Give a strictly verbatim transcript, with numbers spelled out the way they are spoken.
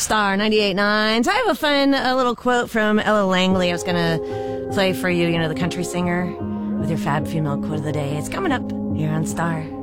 Star ninety-eight point nine. So I have a fun a little quote from Ella Langley. I was going to play for you, you know, the country singer, with your fab female quote of the day. It's coming up here on Star.